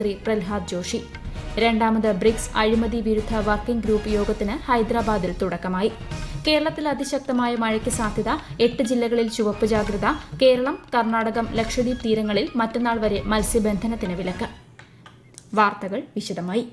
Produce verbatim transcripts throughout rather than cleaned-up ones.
മന്ത്രി പ്രഹ്ലാദ് ജോഷി. രണ്ടാമത് ബ്രിക്സ് അഴിമതി വിരുദ്ധ വർക്കിംഗ് ഗ്രൂപ്പ് യോഗത്തിന് ഹൈദരാബാദിൽ തുടക്കമായി. കേരളത്തിൽ അതിശക്തമായ മഴയ്ക്ക് സാധ്യത. എട്ട് ജില്ലകളിൽ ചുവപ്പ് ജാഗ്രത. കേരളം, കർണാടകം, ലക്ഷദ്വീപ് തീരങ്ങളിൽ മറ്റന്നാൾ വരെ മത്സ്യബന്ധനത്തിന് വിലക്ക്. വാർത്തകൾ വിശദമായി.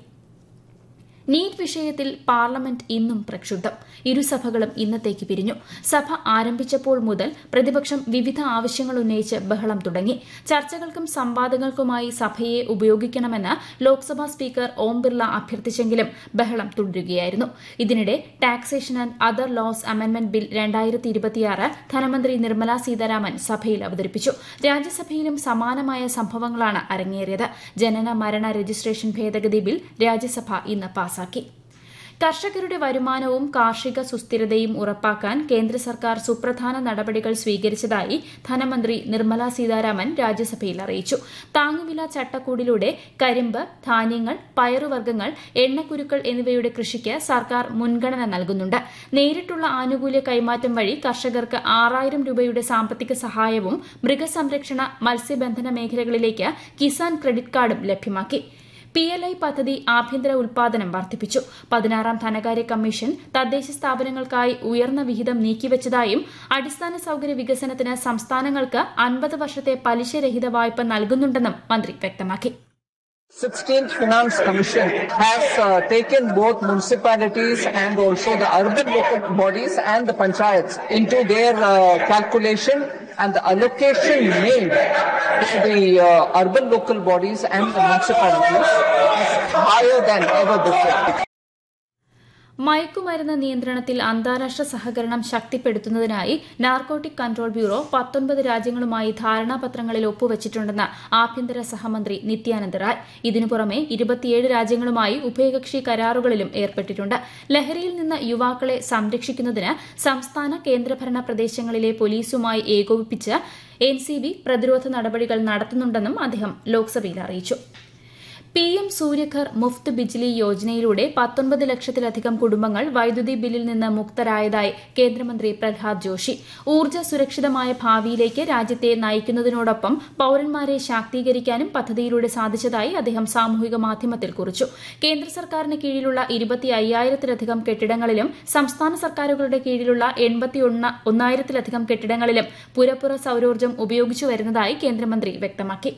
നീറ്റ് വിഷയത്തിൽ പാർലമെന്റ് ഇന്നും പ്രക്ഷുബ്ധം. ഇരുസഭകളും ഇന്നത്തേക്ക് പിരിഞ്ഞു. സഭ ആരംഭിച്ചപ്പോൾ മുതൽ പ്രതിപക്ഷം വിവിധ ആവശ്യങ്ങൾ ഉന്നയിച്ച് ബഹളം തുടങ്ങി. ചർച്ചകൾക്കും സംവാദങ്ങൾക്കുമായി സഭയെ ഉപയോഗിക്കണമെന്ന് ലോക്സഭാ സ്പീക്കർ ഓം ബിർള അഭ്യർത്ഥിച്ചെങ്കിലും ബഹളം തുടരുകയായിരുന്നു. ഇതിനിടെ taxation and other laws amendment bill രണ്ടായിരത്തി ഇരുപത്തിയാറ് ധനമന്ത്രി നിർമ്മല സീതാരാമൻ സഭയിൽ അവതരിപ്പിച്ചു. രാജ്യസഭയിലും സമാനമായ സംഭവങ്ങളാണ് അരങ്ങേറിയത്. ജനന മരണ രജിസ്ട്രേഷൻ ഭേദഗതി ബിൽ രാജ്യസഭ ഇന്ന് പാസാക്കി. കർഷകരുടെ വരുമാനവും കാർഷിക സുസ്ഥിരതയും ഉറപ്പാക്കാൻ കേന്ദ്ര സർക്കാർ സുപ്രധാന നടപടികൾ സ്വീകരിച്ചതായി ധനമന്ത്രി നിർമ്മല സീതാരാമൻ രാജ്യസഭയിൽ അറിയിച്ചു. താങ്ങുവില ചട്ടക്കൂടിലൂടെ കരിമ്പ്, ധാന്യങ്ങൾ, പയറുവർഗ്ഗങ്ങൾ, എണ്ണക്കുരുക്കൾ എന്നിവയുടെ കൃഷിക്ക് സർക്കാർ മുൻഗണന നൽകുന്നുണ്ട്. നേരിട്ടുള്ള ആനുകൂല്യ കൈമാറ്റം വഴി കർഷകർക്ക് ആറായിരം രൂപയുടെ സാമ്പത്തിക സഹായവും മൃഗസംരക്ഷണ, മത്സ്യബന്ധന മേഖലകളിലേക്ക് കിസാൻ ക്രെഡിറ്റ് കാർഡും ലഭ്യമാക്കി. പി എൽ ഐ പദ്ധതി ആഭ്യന്തര ഉൽപാദനം വർദ്ധിപ്പിച്ചു. പതിനാറാം ധനകാര്യ കമ്മീഷൻ തദ്ദേശ സ്ഥാപനങ്ങൾക്കായി ഉയർന്ന വിഹിതം നീക്കിവച്ചതായും അടിസ്ഥാന സൌകര്യ വികസനത്തിന് സംസ്ഥാനങ്ങൾക്ക് അൻപത് വർഷത്തെ പലിശരഹിത വായ്പ നൽകുന്നുണ്ടെന്നും മന്ത്രി വ്യക്തമാക്കി. sixteenth Finance Commission has uh, taken both municipalities and also the urban local bodies and the panchayats into their uh, calculation, and the allocation made to the uh, urban local bodies and the municipalities is higher than ever before. മയക്കുമരുന്ന് നിയന്ത്രണത്തിൽ അന്താരാഷ്ട്ര സഹകരണം ശക്തിപ്പെടുത്തുന്നതിനായി narcotic control bureau പത്തൊൻപത് രാജ്യങ്ങളുമായി ധാരണാപത്രങ്ങളിൽ ഒപ്പുവച്ചിട്ടുണ്ടെന്ന് ആഭ്യന്തര സഹമന്ത്രി നിത്യാനന്ദ് റായ്. ഇതിനു പുറമെ ഇരുപത്തിയേഴ് രാജ്യങ്ങളുമായി ഉഭയകക്ഷി കരാറുകളിലും ഏർപ്പെട്ടിട്ടുണ്ട്. ലഹരിയിൽ നിന്ന് യുവാക്കളെ സംരക്ഷിക്കുന്നതിന് സംസ്ഥാന കേന്ദ്രഭരണ പ്രദേശങ്ങളിലെ പോലീസുമായി ഏകോപിപ്പിച്ച് എൻ സി ബി പ്രതിരോധ നടപടികൾ നടത്തുന്നുണ്ടെന്നും അദ്ദേഹം ലോക്സഭയിൽ അറിയിച്ചു. പി എം സൂര്യഘർ മുഫ്ത് ബിജ്ലി യോജനയിലൂടെ പത്തൊൻപത് ലക്ഷത്തിലധികം കുടുംബങ്ങൾ വൈദ്യുതി ബില്ലിൽ നിന്ന് മുക്തരായതായി കേന്ദ്രമന്ത്രി പ്രഹ്ലാദ് ജോഷി. ഊർജ്ജ സുരക്ഷിതമായ ഭാവിയിലേക്ക് രാജ്യത്തെ നയിക്കുന്നതിനോടൊപ്പം പൌരന്മാരെ ശാക്തീകരിക്കാനും പദ്ധതിയിലൂടെ സാധിച്ചതായി അദ്ദേഹം സാമൂഹിക മാധ്യമത്തിൽ കുറിച്ചു. കേന്ദ്ര സർക്കാരിന് കീഴിലുള്ള ഇരുപത്തി അയ്യായിരത്തിലധികം കെട്ടിടങ്ങളിലും സംസ്ഥാന സർക്കാരുകളുടെ കീഴിലുള്ള എൺപത്തി ഒന്നായിരത്തിലധികം കെട്ടിടങ്ങളിലും പുരപ്പുറ സൌരോർജ്ജം ഉപയോഗിച്ചു വരുന്നതായി കേന്ദ്രമന്ത്രി വ്യക്തമാക്കി.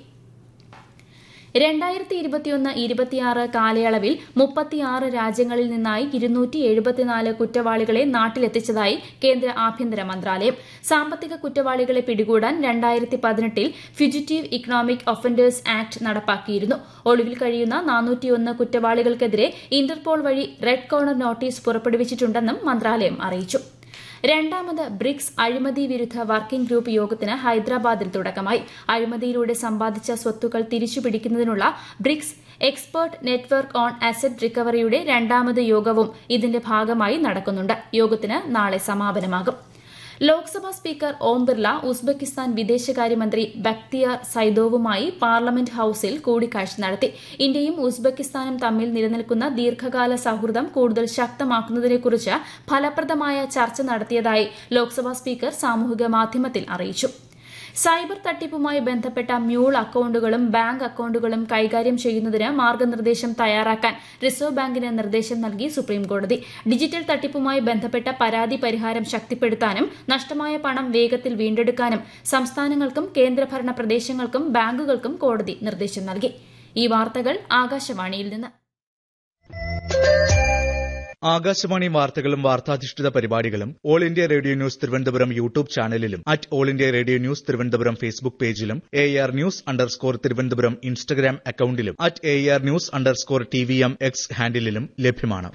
രണ്ടായിരത്തി ഇരുപത്തിയൊന്ന് ഇരുപത്തിയാറ് കാലയളവിൽ മുപ്പത്തിയാറ് രാജ്യങ്ങളിൽ നിന്നായി ഇരുന്നൂറ്റി എഴുപത്തിനാല് കുറ്റവാളികളെ നാട്ടിലെത്തിച്ചതായി കേന്ദ്ര ആഭ്യന്തര മന്ത്രാലയം. സാമ്പത്തിക കുറ്റവാളികളെ പിടികൂടാൻ രണ്ടായിരത്തി പതിനെട്ടിൽ ഫ്യൂജിറ്റീവ് ഇക്കണോമിക് ഒഫൻഡേഴ്സ് ആക്ട് നടപ്പാക്കിയിരുന്നു. ഒളിവിൽ കഴിയുന്ന നാനൂറ്റിയൊന്ന് കുറ്റവാളികൾക്കെതിരെ ഇന്റർപോൾ വഴി റെഡ് കോർണർ നോട്ടീസ് പുറപ്പെടുവിച്ചിട്ടുണ്ടെന്നും മന്ത്രാലയം അറിയിച്ചു. രണ്ടാമത് ബ്രിക്സ് അഴിമതി വിരുദ്ധ വർക്കിംഗ് ഗ്രൂപ്പ് യോഗത്തിന് ഹൈദരാബാദിൽ തുടക്കമായി. അഴിമതിയിലൂടെ സമ്പാദിച്ച സ്വത്തുക്കൾ തിരിച്ചുപിടിക്കുന്നതിനുള്ള BRICS expert network on asset റിക്കവറിയുടെ രണ്ടാമത് യോഗവും ഇതിന്റെ ഭാഗമായി നടക്കുന്നുണ്ട്. യോഗത്തിന് നാളെ സമാപനമാകും. ലോക്സഭാ സ്പീക്കർ ഓം ബിർള ഉസ്ബെക്കിസ്ഥാൻ വിദേശകാര്യമന്ത്രി ബക്തിയാർ സൈദോവുമായി പാർലമെന്റ് ഹൌസിൽ കൂടിക്കാഴ്ച നടത്തി. ഇന്ത്യയും ഉസ്ബെക്കിസ്ഥാനും തമ്മിൽ നിലനിൽക്കുന്ന ദീർഘകാല സൌഹൃദം കൂടുതൽ ശക്തമാക്കുന്നതിനെക്കുറിച്ച് ഫലപ്രദമായ ചർച്ച നടത്തിയതായി ലോക്സഭാ സ്പീക്കർ സാമൂഹിക മാധ്യമത്തിൽ അറിയിച്ചു. സൈബർ തട്ടിപ്പുമായി ബന്ധപ്പെട്ട മ്യൂൾ അക്കൌണ്ടുകളും ബാങ്ക് അക്കൌണ്ടുകളും കൈകാര്യം ചെയ്യുന്നതിന് മാർഗനിർദ്ദേശം തയ്യാറാക്കാൻ റിസർവ് ബാങ്കിന് നിർദ്ദേശം നൽകി സുപ്രീംകോടതി. ഡിജിറ്റൽ തട്ടിപ്പുമായി ബന്ധപ്പെട്ട പരാതി പരിഹാരം ശക്തിപ്പെടുത്താനും നഷ്ടമായ പണം വേഗത്തിൽ വീണ്ടെടുക്കാനും സംസ്ഥാനങ്ങൾക്കും കേന്ദ്രഭരണ പ്രദേശങ്ങൾക്കും ബാങ്കുകൾക്കും കോടതി നിർദ്ദേശം നൽകി. ഈ വാർത്തകൾ ആകാശവാണിയിൽ നിന്ന്. ആകാശവാണി വാർത്തകളും വാർത്താധിഷ്ഠിത പരിപാടികളും all India radio news Thiruvananthapuram YouTube ചാനലിലും at all India radio news Thiruvananthapuram Facebook പേജിലും A R news underscore Thiruvananthapuram Instagram അക്കൌണ്ടിലും at A R news underscore T V M X ഹാൻഡിലും ലഭ്യമാണ്.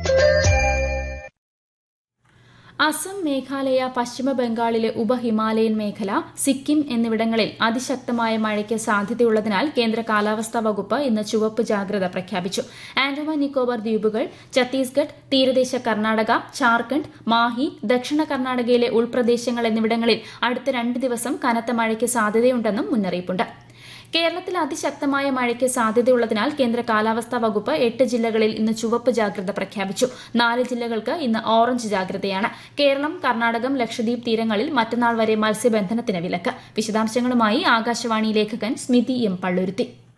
അസം, മേഘാലയ, പശ്ചിമ ബംഗാളിലെ ഉപഹിമാലയൻ മേഖല, സിക്കിം എന്നിവിടങ്ങളിൽ അതിശക്തമായ മഴയ്ക്ക് സാധ്യതയുള്ളതിനാൽ കേന്ദ്ര കാലാവസ്ഥാ വകുപ്പ് ഇന്ന് ചുവപ്പ് ജാഗ്രത പ്രഖ്യാപിച്ചു. ആൻഡമാൻ നിക്കോബാർ ദ്വീപുകൾ, ഛത്തീസ്ഗഡ്, തീരദേശ കർണാടക, ഝാർഖണ്ഡ്, മാഹി, ദക്ഷിണ കർണാടകയിലെ ഉൾപ്രദേശങ്ങൾ എന്നിവിടങ്ങളിൽ അടുത്ത രണ്ട് ദിവസം കനത്ത മഴയ്ക്ക് സാധ്യതയുണ്ടെന്നും മുന്നറിയിപ്പുണ്ട്. കേരളത്തിൽ അതിശക്തമായ മഴയ്ക്ക് സാധ്യതയുള്ളതിനാൽ കേന്ദ്ര കാലാവസ്ഥാ വകുപ്പ് എട്ട് ജില്ലകളിൽ ഇന്ന് ചുവപ്പ് ജാഗ്രത പ്രഖ്യാപിച്ചു. നാല് ജില്ലകൾക്ക് ഇന്ന് ഓറഞ്ച് ജാഗ്രതയാണ്. കേരളം, കർണാടകം, ലക്ഷദ്വീപ് തീരങ്ങളിൽ മറ്റന്നാൾ വരെ മത്സ്യബന്ധനത്തിന് വിലക്ക്. വിശദാംശങ്ങളുമായി ആകാശവാണി ലേഖകൻ സ്മിതി എം പള്ളുരുത്തി.